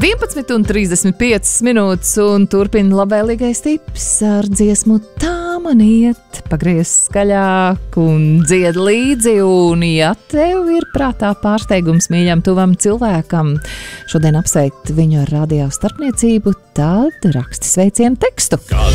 11,35 minūtes un turpina labvēlīgais tips ar dziesmu Tā man iet. Pagriez skaļāk un dzied līdzi, un ja tev ir prātā pārsteigums mīļam tuvam cilvēkam šodien apsveikt viņu ar radio starpniecību, tad raksti sveicienu tekstu.